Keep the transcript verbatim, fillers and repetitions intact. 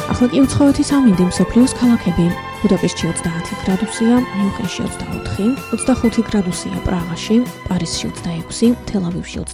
ახლა კი უცხოეთის ამინდი მსოფლიოს ქალაქები. ბუდაპეშტში ოცდაათი გრადუსია, მიუნხენში ოცდაოთხი, ოცდახუთი გრადუსია პრაღაში, პარიზში ოცდაექვსი, თელ-ავივში